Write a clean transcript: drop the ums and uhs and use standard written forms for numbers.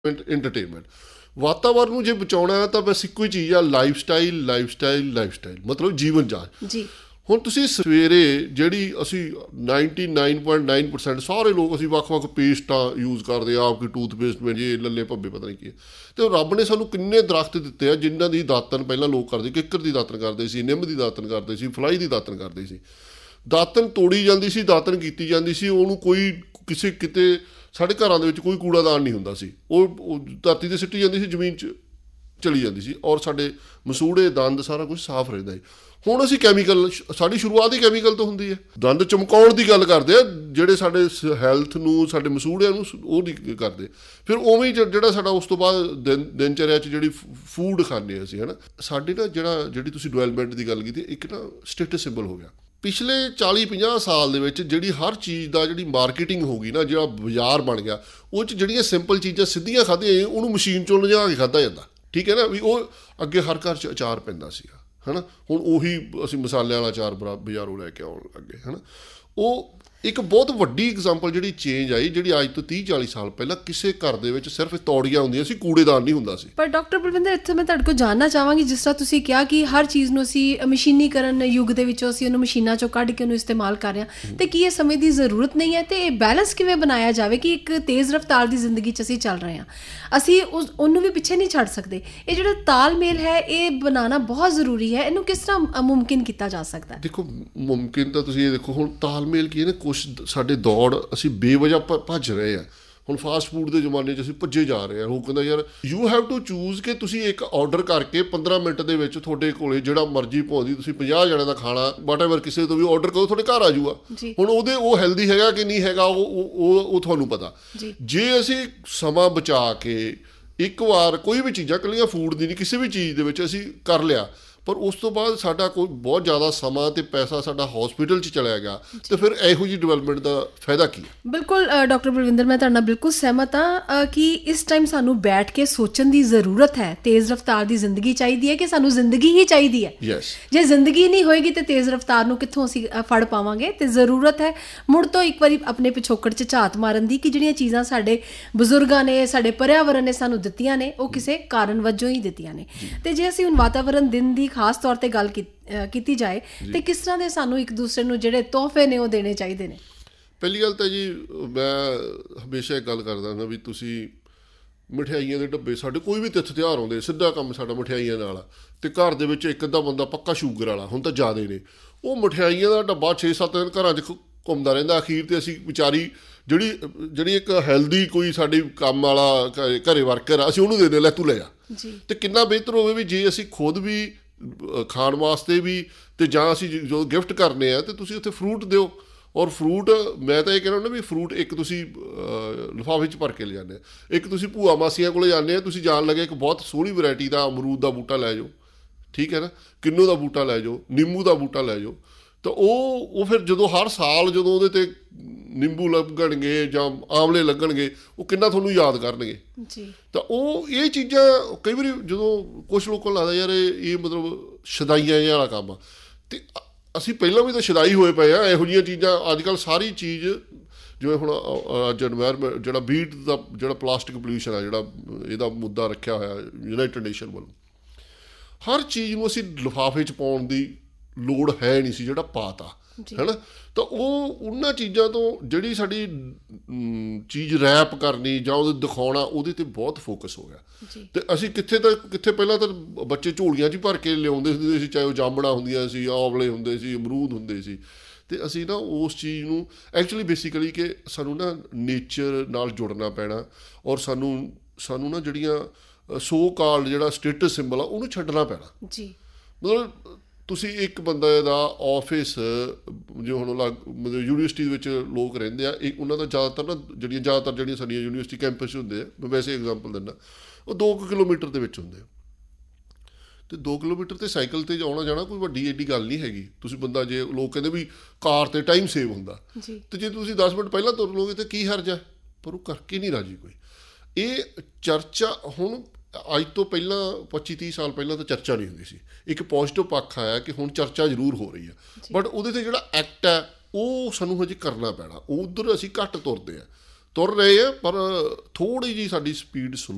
Entertainment. ਵਾਤਾਵਰਨ ਨੂੰ ਜੇ ਬਚਾਉਣਾ ਹੈ ਤਾਂ ਬਸ ਇੱਕੋ ਹੀ ਚੀਜ਼ ਆ, ਲਾਈਫ ਸਟਾਈਲ ਮਤਲਬ ਜੀਵਨ ਜਾਂਚ। ਜੀ। ਹੁਣ ਤੁਸੀਂ ਸਵੇਰੇ ਜਿਹੜੀ ਅਸੀਂ 99.9% ਸਾਰੇ ਲੋਕ ਅਸੀਂ ਵੱਖ-ਵੱਖ ਪੇਸਟਾਂ ਯੂਜ਼ ਕਰਦੇ ਆ, ਆਪਕੀ ਟੂਥਪੇਸਟ ਮੇ ਜੇ ਲੱਲੇ ਭੱਬੇ ਪਤਾ ਨਹੀਂ ਕੀ ਹੈ। ਅਤੇ ਰੱਬ ਨੇ ਸਾਨੂੰ ਕਿੰਨੇ ਦਰੱਖਤ ਦਿੱਤੇ ਆ ਜਿਨ੍ਹਾਂ ਦੀ ਦਾਤਣ ਪਹਿਲਾਂ ਲੋਕ ਕਰਦੇ, ਕਿੱਕਰ ਦੀ ਦਾਤਣ ਕਰਦੇ ਸੀ, ਨਿੰਮ ਦੀ ਦਾਤਣ ਕਰਦੇ ਸੀ, ਫਲਾਈ ਦੀ ਦਾਤਣ ਕਰਦੇ ਸੀ। ਦਾਤਣ ਤੋੜੀ ਜਾਂਦੀ ਸੀ, ਦਾਤਣ ਕੀਤੀ ਜਾਂਦੀ ਸੀ, ਉਹਨੂੰ ਕੋਈ ਕਿਤੇ ਸਾਡੇ ਘਰਾਂ ਦੇ ਵਿੱਚ ਕੋਈ ਕੂੜਾਦਾਨ ਨਹੀਂ ਹੁੰਦਾ ਸੀ, ਉਹ ਧਰਤੀ 'ਤੇ ਸਿੱਟੀ ਜਾਂਦੀ ਸੀ, ਜ਼ਮੀਨ 'ਚ ਚਲੀ ਜਾਂਦੀ ਸੀ, ਔਰ ਸਾਡੇ ਮਸੂੜੇ ਦੰਦ ਸਾਰਾ ਕੁਛ ਸਾਫ਼ ਰਹਿੰਦਾ ਸੀ। ਹੁਣ ਅਸੀਂ ਕੈਮੀਕਲ, ਸਾਡੀ ਸ਼ੁਰੂਆਤ ਹੀ ਕੈਮੀਕਲ ਤੋਂ ਹੁੰਦੀ ਹੈ। ਦੰਦ ਚਮਕਾਉਣ ਦੀ ਗੱਲ ਕਰਦੇ ਆ ਜਿਹੜੇ ਸਾਡੇ ਹੈਲਥ ਨੂੰ, ਸਾਡੇ ਮਸੂੜਿਆਂ ਨੂੰ, ਉਹ ਨਹੀਂ ਕਰਦੇ। ਫਿਰ ਉਵੇਂ ਹੀ ਜਿਹੜਾ ਸਾਡਾ ਉਸ ਤੋਂ ਬਾਅਦ ਦਿਨਚਰਿਆ 'ਚ ਜਿਹੜੀ ਫੂਡ ਖਾਂਦੇ ਹਾਂ ਅਸੀਂ, ਹੈ ਨਾ, ਸਾਡੀ ਨਾ ਜਿਹੜੀ ਤੁਸੀਂ ਡਿਵੈਲਪਮੈਂਟ ਦੀ ਗੱਲ ਕੀਤੀ, ਇੱਕ ਨਾ ਸਟੇਟਸ ਸਿੰਬਲ ਹੋ ਗਿਆ। ਪਿਛਲੇ 40-50 ਸਾਲ ਦੇ ਵਿੱਚ ਜਿਹੜੀ ਹਰ ਚੀਜ਼ ਦਾ ਜਿਹੜੀ ਮਾਰਕੀਟਿੰਗ ਹੋ ਗਈ ਨਾ, ਜਿਹੜਾ ਬਾਜ਼ਾਰ ਬਣ ਗਿਆ, ਉਹ 'ਚ ਜਿਹੜੀਆਂ ਸਿੰਪਲ ਚੀਜ਼ਾਂ ਸਿੱਧੀਆਂ ਖਾਧੀਆਂ ਉਹਨੂੰ ਮਸ਼ੀਨ 'ਚੋਂ ਲਿਜਾ ਕੇ ਖਾਧਾ ਜਾਂਦਾ, ਠੀਕ ਹੈ ਨਾ। ਵੀ ਉਹ ਅੱਗੇ ਹਰ ਘਰ 'ਚ ਅਚਾਰ ਪੈਂਦਾ ਸੀਗਾ, ਹੈ ਨਾ, ਹੁਣ ਉਹੀ ਅਸੀਂ ਮਸਾਲਿਆਂ ਵਾਲਾ ਅਚਾਰ ਬਾਜ਼ਾਰੋਂ ਲੈ ਕੇ ਆਉਣ ਲੱਗੇ, ਹੈ ਨਾ। ਉਹ ਇੱਕ ਬਹੁਤ ਵੱਡੀ ਐਗਜ਼ਾਮਪਲ ਜਿਹੜੀ ਚੇਂਜ ਆਈ, ਜਿਹੜੀ ਅੱਜ ਤੋਂ 30-40 ਸਾਲ ਪਹਿਲਾਂ ਕਿਸੇ ਘਰ ਦੇ ਵਿੱਚ ਸਿਰਫ ਤੌੜੀਆਂ ਹੁੰਦੀਆਂ ਸੀ, ਕੂੜੇਦਾਨ ਨਹੀਂ ਹੁੰਦਾ ਸੀ। ਪਰ ਡਾਕਟਰ ਬਲਵਿੰਦਰ, ਇੱਥੇ ਮੈਂ ਤੁਹਾਡੇ ਕੋਲ ਜਾਣਨਾ ਚਾਹਾਂਗੀ, ਜਿਸ ਤਰ੍ਹਾਂ ਤੁਸੀਂ ਕਿਹਾ ਕਿ ਹਰ ਚੀਜ਼ ਨੂੰ ਅਸੀਂ ਮਸ਼ੀਨੀਕਰਨ ਯੁੱਗ ਦੇ ਵਿੱਚੋਂ ਅਸੀਂ ਉਹਨੂੰ ਮਸ਼ੀਨਾਂ 'ਚੋਂ ਕੱਢ ਕੇ ਉਹਨੂੰ ਇਸਤੇਮਾਲ ਕਰ ਰਹੇ ਹਾਂ, ਅਤੇ ਕੀ ਇਹ ਸਮੇਂ ਦੀ ਜ਼ਰੂਰਤ ਨਹੀਂ ਹੈ? ਅਤੇ ਇਹ ਬੈਲੈਂਸ ਕਿਵੇਂ ਬਣਾਇਆ ਜਾਵੇ ਕਿ ਇੱਕ ਤੇਜ਼ ਰਫ਼ਤਾਰ ਦੀ ਜ਼ਿੰਦਗੀ 'ਚ ਅਸੀਂ ਚੱਲ ਰਹੇ ਹਾਂ, ਅਸੀਂ ਉਹਨੂੰ ਵੀ ਪਿੱਛੇ ਨਹੀਂ ਛੱਡ ਸਕਦੇ। ਇਹ ਜਿਹੜਾ ਤਾਲਮੇਲ ਹੈ, ਇਹ ਬਣਾਉਣਾ ਬਹੁਤ ਜ਼ਰੂਰੀ ਹੈ। ਇਹਨੂੰ ਕਿਸ ਤਰ੍ਹਾਂ ਮੁਮਕਿਨ ਕੀਤਾ ਜਾ ਸਕਦਾ? ਦੇਖੋ, ਮੁਮਕਿਨ ਤਾਂ ਤੁਸੀਂ ਇਹ ਦੇਖੋ, ਹੁਣ ਤਾਲਮੇਲ ਕੀ ਹੈ ਨਾ, ਕੁਛ ਸਾਡੇ ਦੌੜ ਅਸੀਂ ਬੇਵਜ੍ਹਾ ਭੱਜ ਰਹੇ ਹਾਂ। ਹੁਣ ਫਾਸਟ ਫੂਡ ਦੇ ਜ਼ਮਾਨੇ 'ਚ ਅਸੀਂ ਭੱਜੇ ਜਾ ਰਹੇ ਹਾਂ। ਉਹ ਕਹਿੰਦਾ ਯਾਰ ਯੂ ਹੈਵ ਟੂ ਚੂਜ਼ ਕਿ ਤੁਸੀਂ ਇੱਕ ਔਡਰ ਕਰਕੇ 15 ਮਿੰਟ ਦੇ ਵਿੱਚ ਤੁਹਾਡੇ ਕੋਲ ਜਿਹੜਾ ਮਰਜ਼ੀ ਭਾਉਂਦੀ ਤੁਸੀਂ 50 ਜਣਿਆਂ ਦਾ ਖਾਣਾ ਵਾਟਐਵਰ ਕਿਸੇ ਤੋਂ ਵੀ ਔਡਰ ਕਰੋ, ਤੁਹਾਡੇ ਘਰ ਆ ਜਾਊਗਾ। ਹੁਣ ਉਹ ਹੈਲਦੀ ਹੈਗਾ ਕਿ ਨਹੀਂ ਹੈਗਾ, ਉਹ ਤੁਹਾਨੂੰ ਪਤਾ। ਜੇ ਅਸੀਂ ਸਮਾਂ ਬਚਾ ਕੇ ਇੱਕ ਵਾਰ ਕੋਈ ਵੀ ਚੀਜ਼ਾਂ, ਇਕੱਲੀਆਂ ਫੂਡ ਦੀ ਨਹੀਂ, ਕਿਸੇ ਵੀ ਚੀਜ਼ ਦੇ ਵਿੱਚ ਅਸੀਂ ਕਰ ਲਿਆ, ਪਰ ਉਸ ਤੋਂ ਬਾਅਦ ਸਾਡਾ ਕੋਈ ਬਹੁਤ ਜ਼ਿਆਦਾ ਸਮਾਂ ਅਤੇ ਪੈਸਾ ਸਾਡਾ ਹੌਸਪੀਟਲ 'ਚ ਚਲਿਆ ਗਿਆ, ਅਤੇ ਫਿਰ ਇਹੋ ਜਿਹੀ ਡਿਵੈਲਪਮੈਂਟ ਦਾ ਫਾਇਦਾ ਕੀ ਹੈ? ਬਿਲਕੁਲ ਡਾਕਟਰ ਬਲਵਿੰਦਰ, ਮੈਂ ਤੁਹਾਡੇ ਨਾਲ ਬਿਲਕੁਲ ਸਹਿਮਤ ਹਾਂ ਕਿ ਇਸ ਟਾਈਮ ਸਾਨੂੰ ਬੈਠ ਕੇ ਸੋਚਣ ਦੀ ਜ਼ਰੂਰਤ ਹੈ। ਤੇਜ਼ ਰਫ਼ਤਾਰ ਦੀ ਜ਼ਿੰਦਗੀ ਚਾਹੀਦੀ ਹੈ ਕਿ ਸਾਨੂੰ ਜ਼ਿੰਦਗੀ ਹੀ ਚਾਹੀਦੀ ਹੈ? ਜੇ ਜ਼ਿੰਦਗੀ ਨਹੀਂ ਹੋਏਗੀ ਤਾਂ ਤੇਜ਼ ਰਫ਼ਤਾਰ ਨੂੰ ਕਿੱਥੋਂ ਅਸੀਂ ਫੜ ਪਾਵਾਂਗੇ? ਅਤੇ ਜ਼ਰੂਰਤ ਹੈ ਮੁੜ ਤੋਂ ਇੱਕ ਵਾਰੀ ਆਪਣੇ ਪਿਛੋਕੜ 'ਚ ਝਾਤ ਮਾਰਨ ਦੀ, ਕਿ ਜਿਹੜੀਆਂ ਚੀਜ਼ਾਂ ਸਾਡੇ ਬਜ਼ੁਰਗਾਂ ਨੇ, ਸਾਡੇ ਪਰਿਆਵਰਨ ਨੇ ਸਾਨੂੰ ਦਿੱਤੀਆਂ ਨੇ, ਉਹ ਕਿਸੇ ਕਾਰਨ ਵਜੋਂ ਹੀ ਦਿੱਤੀਆਂ ਨੇ। ਅਤੇ ਜੇ ਅਸੀਂ ਹੁਣ ਵਾਤਾਵਰਨ ਦਿਨ ਦੀ ਖਾਸ ਤੌਰ 'ਤੇ ਗੱਲ ਕੀਤੀ ਜਾਏ, ਤੇ ਕਿਸ ਤਰ੍ਹਾਂ ਦੇ ਸਾਨੂੰ ਇੱਕ ਦੂਸਰੇ ਨੂੰ ਜਿਹੜੇ ਤੋਹਫੇ ਨੇ ਉਹ ਦੇਣੇ ਚਾਹੀਦੇ ਨੇ? ਪਹਿਲੀ ਗੱਲ ਤਾਂ ਜੀ, ਮੈਂ ਹਮੇਸ਼ਾ ਇੱਕ ਗੱਲ ਕਰਦਾ ਹੁੰਦਾ ਵੀ ਤੁਸੀਂ ਮਠਿਆਈਆਂ ਦੇ ਡੱਬੇ, ਸਾਡੇ ਕੋਈ ਵੀ ਤਿੱਥ ਤਿਉਹਾਰ ਆਉਂਦੇ, ਸਿੱਧਾ ਕੰਮ ਸਾਡਾ ਮਠਿਆਈਆਂ ਨਾਲ ਆ। ਅਤੇ ਘਰ ਦੇ ਵਿੱਚ ਇੱਕ ਅੱਧਾ ਬੰਦਾ ਪੱਕਾ ਸ਼ੂਗਰ ਵਾਲਾ, ਹੁਣ ਤਾਂ ਜ਼ਿਆਦਾ ਨੇ, ਉਹ ਮਠਿਆਈਆਂ ਦਾ ਡੱਬਾ 6-7 ਦਿਨ ਘਰਾਂ 'ਚ ਘੁੰਮਦਾ ਰਹਿੰਦਾ। ਅਖੀਰ 'ਤੇ ਅਸੀਂ ਵਿਚਾਰੀ ਜਿਹੜੀ ਇੱਕ ਹੈਲਦੀ ਕੋਈ ਸਾਡੀ ਕੰਮ ਵਾਲਾ ਘਰੇ ਵਰਕਰ ਆ, ਅਸੀਂ ਉਹਨੂੰ ਦੇ ਲੈ ਤੂੰ ਲੈ ਜਾ। ਅਤੇ ਕਿੰਨਾ ਬਿਹਤਰ ਹੋਵੇ ਵੀ ਜੇ ਅਸੀਂ ਖੁਦ ਵੀ ਖਾਣ ਵਾਸਤੇ ਵੀ, ਅਤੇ ਜਾਂ ਅਸੀਂ ਜੋ ਗਿਫਟ ਕਰਨੇ ਆ, ਅਤੇ ਤੁਸੀਂ ਉੱਥੇ ਫਰੂਟ ਦਿਓ। ਔਰ ਫਰੂਟ, ਮੈਂ ਤਾਂ ਇਹ ਕਹਿਣਾ ਹੁੰਦਾ ਵੀ ਫਰੂਟ ਇੱਕ ਤੁਸੀਂ ਲਿਫਾਫੇ 'ਚ ਭਰ ਕੇ ਲਿਜਾਂਦੇ ਆ, ਇੱਕ ਤੁਸੀਂ ਭੂਆ ਮਾਸੀਆਂ ਕੋਲ ਜਾਂਦੇ ਆ, ਤੁਸੀਂ ਜਾਣ ਲੱਗੇ ਇੱਕ ਬਹੁਤ ਸੋਹਣੀ ਵੈਰਾਇਟੀ ਦਾ ਅਮਰੂਦ ਦਾ ਬੂਟਾ ਲੈ ਜਾਓ, ਠੀਕ ਹੈ ਨਾ, ਕਿੰਨੂ ਦਾ ਬੂਟਾ ਲੈ ਜਾਓ, ਨਿੰਬੂ ਦਾ ਬੂਟਾ ਲੈ ਜਾਓ। ਤਾਂ ਉਹ ਫਿਰ ਜਦੋਂ ਹਰ ਸਾਲ ਜਦੋਂ ਉਹਦੇ 'ਤੇ ਨਿੰਬੂ ਲੱਗਣਗੇ ਜਾਂ ਆਮਲੇ ਲੱਗਣਗੇ, ਉਹ ਕਿੰਨਾ ਤੁਹਾਨੂੰ ਯਾਦ ਕਰਨਗੇ। ਤਾਂ ਇਹ ਚੀਜ਼ਾਂ ਕਈ ਵਾਰੀ ਜਦੋਂ ਕੁਛ ਲੋਕਾਂ ਨੂੰ ਲੱਗਦਾ ਯਾਰ ਇਹ ਮਤਲਬ ਸ਼ਦਾਈਆਂ ਵਾਲਾ ਕੰਮ ਆ, ਅਤੇ ਅਸੀਂ ਪਹਿਲਾਂ ਵੀ ਤਾਂ ਸ਼ਦਾਈ ਹੋਏ ਪਏ ਆ ਇਹੋ ਜਿਹੀਆਂ ਚੀਜ਼ਾਂ। ਅੱਜ ਕੱਲ੍ਹ ਸਾਰੀ ਚੀਜ਼ ਜਿਵੇਂ ਹੁਣ ਅੱਜ ਐਨਵਾਇਰਮੈਂਟ ਜਿਹੜਾ ਬੀਟ ਦਾ ਜਿਹੜਾ ਪਲਾਸਟਿਕ ਪੋਲਿਊਸ਼ਨ ਆ, ਜਿਹੜਾ ਇਹਦਾ ਮੁੱਦਾ ਰੱਖਿਆ ਹੋਇਆ ਯੂਨਾਈਟਿਡ ਨੇਸ਼ਨ ਵੱਲੋਂ, ਹਰ ਚੀਜ਼ ਨੂੰ ਅਸੀਂ ਲਿਫਾਫੇ 'ਚ ਪਾਉਣ ਦੀ ਲੋੜ ਹੈ ਨਹੀਂ ਸੀ, ਜਿਹੜਾ ਪਾਤਾ, ਹੈ ਨਾ। ਤਾਂ ਉਹਨਾਂ ਚੀਜ਼ਾਂ ਤੋਂ ਜਿਹੜੀ ਸਾਡੀ ਚੀਜ਼ ਰੈਪ ਕਰਨੀ ਜਾਂ ਉਹਦੇ ਦਿਖਾਉਣਾ, ਉਹਦੇ 'ਤੇ ਬਹੁਤ ਫੋਕਸ ਹੋ ਗਿਆ। ਅਤੇ ਅਸੀਂ ਕਿੱਥੇ ਪਹਿਲਾਂ ਤਾਂ ਬੱਚੇ ਝੋਲੀਆਂ 'ਚ ਹੀ ਭਰ ਕੇ ਲਿਆਉਂਦੇ ਹੁੰਦੇ ਸੀ, ਚਾਹੇ ਉਹ ਜਾਮਣਾਂ ਹੁੰਦੀਆਂ ਸੀ, ਆਂਵਲੇ ਹੁੰਦੇ ਸੀ, ਅਮਰੂਦ ਹੁੰਦੇ ਸੀ। ਅਤੇ ਅਸੀਂ ਨਾ ਉਸ ਚੀਜ਼ ਨੂੰ ਐਕਚੁਅਲੀ ਬੇਸਿਕਲੀ ਕਿ ਸਾਨੂੰ ਨਾ ਨੇਚਰ ਨਾਲ ਜੁੜਨਾ ਪੈਣਾ, ਔਰ ਸਾਨੂੰ ਨਾ ਜਿਹੜੀਆਂ ਸੋ ਕਾਲਡ ਜਿਹੜਾ ਸਟੇਟਸ ਸਿੰਬਲ ਆ, ਉਹਨੂੰ ਛੱਡਣਾ ਪੈਣਾ। ਮਤਲਬ ਤੁਸੀਂ ਇੱਕ ਬੰਦੇ ਦਾ ਆਫਿਸ, ਜੋ ਹੁਣ ਮਤਲਬ ਯੂਨੀਵਰਸਿਟੀ ਵਿੱਚ ਲੋਕ ਰਹਿੰਦੇ ਆ, ਉਹਨਾਂ ਦਾ ਜ਼ਿਆਦਾਤਰ ਜਿਹੜੀਆਂ ਸਾਡੀਆਂ ਯੂਨੀਵਰਸਿਟੀ ਕੈਂਪਸ ਹੁੰਦੇ ਆ, ਮੈਂ ਵੈਸੇ ਐਗਜ਼ਾਮਪਲ ਦਿੰਦਾ, ਉਹ 2 ਕਿਲੋਮੀਟਰ ਦੇ ਵਿੱਚ ਹੁੰਦੇ ਆ। ਅਤੇ 2 ਕਿਲੋਮੀਟਰ 'ਤੇ ਸਾਈਕਲ 'ਤੇ ਆਉਣਾ ਜਾਣਾ ਕੋਈ ਵੱਡੀ ਐਡੀ ਗੱਲ ਨਹੀਂ ਹੈਗੀ। ਤੁਸੀਂ ਬੰਦਾ, ਜੇ ਲੋਕ ਕਹਿੰਦੇ ਵੀ ਕਾਰ 'ਤੇ ਟਾਈਮ ਸੇਵ ਹੁੰਦਾ, ਅਤੇ ਜੇ ਤੁਸੀਂ 10 ਮਿੰਟ ਪਹਿਲਾਂ ਤੁਰ ਲਓਗੇ ਤਾਂ ਕੀ ਹਰਜ ਹੈ, ਪਰ ਉਹ ਕਰਕੇ ਨਹੀਂ ਰਾਜੀ ਕੋਈ। ਇਹ ਚਰਚਾ ਹੁਣ ਅੱਜ ਤੋਂ ਪਹਿਲਾਂ 25-30 ਸਾਲ ਪਹਿਲਾਂ ਤਾਂ ਚਰਚਾ ਨਹੀਂ ਹੁੰਦੀ ਸੀ। ਇੱਕ ਪੋਜ਼ੀਟਿਵ ਪੱਖ ਆਇਆ ਕਿ ਹੁਣ ਚਰਚਾ ਜ਼ਰੂਰ ਹੋ ਰਹੀ ਹੈ, ਬਟ ਉਹਦੇ 'ਤੇ ਜਿਹੜਾ ਐਕਟ ਹੈ ਉਹ ਸਾਨੂੰ ਹਜੇ ਕਰਨਾ ਪੈਣਾ। ਉੱਧਰ ਅਸੀਂ ਘੱਟ ਤੁਰ ਰਹੇ ਹਾਂ, ਪਰ ਥੋੜ੍ਹੀ ਜਿਹੀ ਸਾਡੀ ਸਪੀਡ ਸਲੋ